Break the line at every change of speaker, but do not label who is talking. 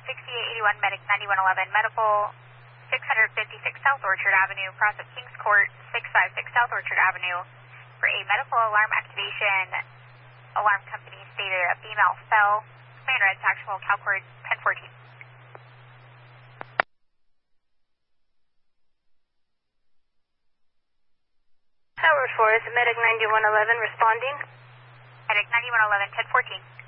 6881, Medic 9111, Medical 656 South Orchard Avenue, cross of Kings Court, 656 South Orchard Avenue. For a medical alarm activation, alarm company stated a female fell. Man red, actual CalCord 1014.
Tower 4 is Medic 9111 responding.
Medic 9111, 1014.